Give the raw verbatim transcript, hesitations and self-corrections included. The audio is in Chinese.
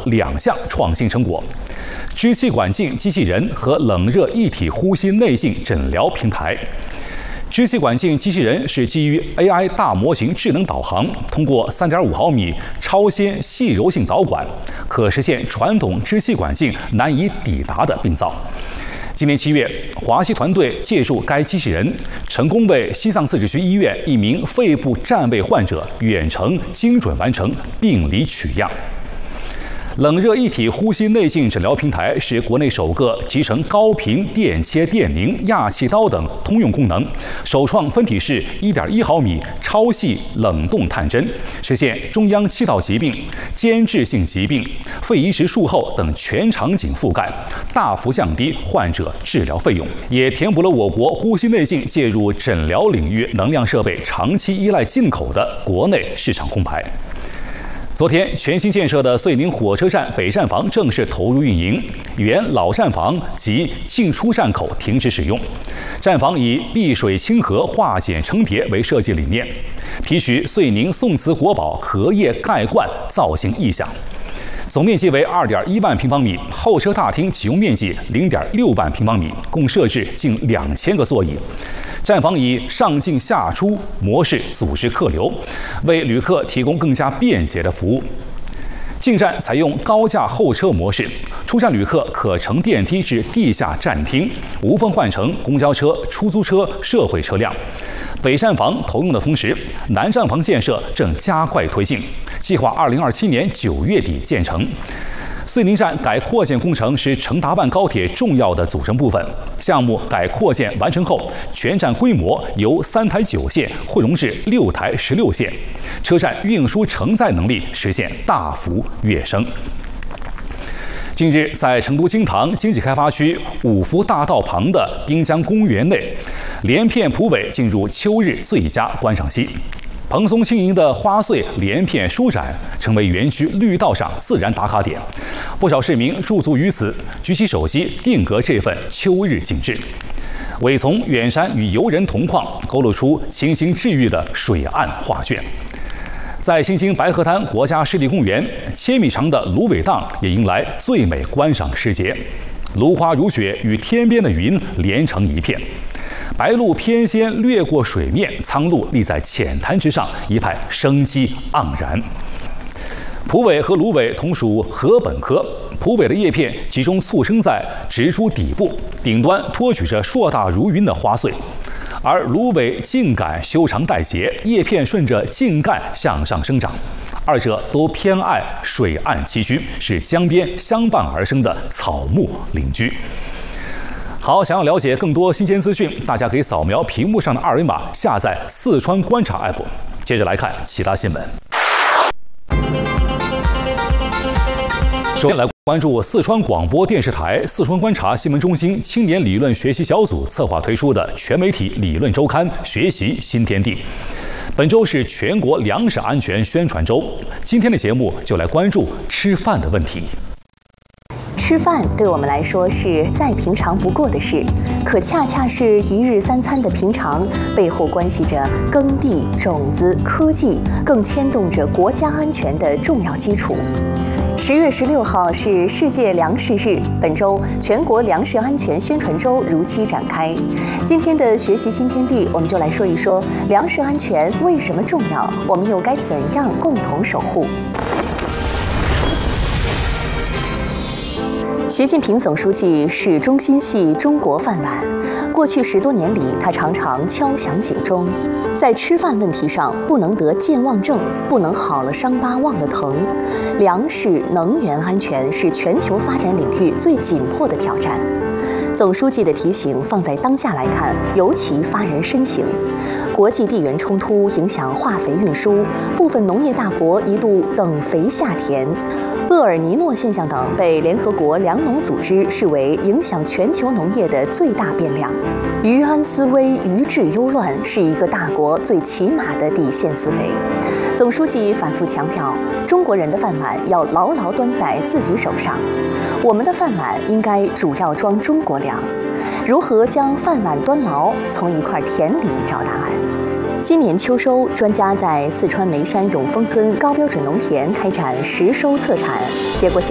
两项创新成果：支气管镜机器人和冷热一体呼吸内镜诊疗平台。支气管镜机器人是基于 A I 大模型智能导航，通过 三点五毫米超纤细柔性导管，可实现传统支气管镜难以抵达的病灶。今年七月，华西团队借助该机器人，成功为西藏自治区医院一名肺部占位患者远程精准完成病理取样。冷热一体呼吸内镜诊疗平台是国内首个集成高频电切电凝、氩气刀等通用功能，首创分体式 一点一毫米超细冷冻探针，实现中央气道疾病、间质性疾病、肺移植术后等全场景覆盖，大幅降低患者治疗费用，也填补了我国呼吸内镜介入诊疗领域能量设备长期依赖进口的国内市场空白。昨天，全新建设的遂宁火车站北站房正式投入运营，原老站房及进出站口停止使用。站房以碧水清河、化简成叠为设计理念，提取遂宁宋瓷国宝荷叶盖罐造型意象。总面积为 二点一万平方米，候车大厅启用面积 零点六万平方米，共设置近两千个座椅。站房以上进下出模式组织客流，为旅客提供更加便捷的服务。进站采用高架候车模式，出站旅客可乘电梯至地下站厅，无缝换乘公交车、出租车、社会车辆。北站房投用的同时，南站房建设正加快推进，计划二零二七年九月底建成。遂宁站改扩建工程是成达万高铁重要的组成部分。项目改扩建完成后，全站规模由三台九线汇容至六台十六线，车站运输承载能力实现大幅跃升。近日，在成都金堂经济开发区五福大道旁的滨江公园内，连片蒲苇进入秋日最佳观赏期。蓬松轻盈的花穗连片舒展，成为园区绿道上自然打卡点。不少市民驻足于此，举起手机定格这份秋日景致。苇丛远山与游人同框，勾勒出清新治愈的水岸画卷。在新兴白河滩国家湿地公园，千米长的芦苇荡也迎来最美观赏时节，芦花如雪与天边的云连成一片。白鹭翩跹掠过水面，苍鹭立在浅滩之上，一派生机盎然。蒲苇和芦苇同属禾本科，蒲苇的叶片集中簇生在植株底部，顶端托举着硕大如云的花穗，而芦苇茎秆修长带节，叶片顺着茎干向上生长。二者都偏爱水岸栖居，是江边相伴而生的草木邻居。好，想要了解更多新鲜资讯，大家可以扫描屏幕上的二维码，下载四川观察 A P P。接着来看其他新闻。首先来关注四川广播电视台四川观察新闻中心青年理论学习小组策划推出的全媒体理论周刊《学习新天地》。本周是全国粮食安全宣传周，今天的节目就来关注吃饭的问题。 吃饭对我们来说是再平常不过的事，可恰恰是一日三餐的平常，背后关系着耕地、种子、科技，更牵动着国家安全的重要基础。十月十六号是世界粮食日，本周全国粮食安全宣传周如期展开。今天的学习新天地，我们就来说一说粮食安全为什么重要，我们又该怎样共同守护。习近平总书记始终心系中国饭碗，过去十多年里，他常常敲响警钟，在吃饭问题上不能得健忘症，不能好了伤疤忘了疼。粮食能源安全是全球发展领域最紧迫的挑战。总书记的提醒放在当下来看，尤其发人深省。国际地缘冲突影响化肥运输，部分农业大国一度等肥下田。厄尔尼诺现象等被联合国粮农组织视为影响全球农业的最大变量。居安思危，于治忧乱是一个大国最起码的底线思维。总书记反复强调，中国人的饭碗要牢牢端在自己手上。我们的饭碗应该主要装中国粮。如何将饭碗端牢，从一块田里找答案。今年秋收，专家在四川眉山永丰村高标准农田开展实收测产，结果显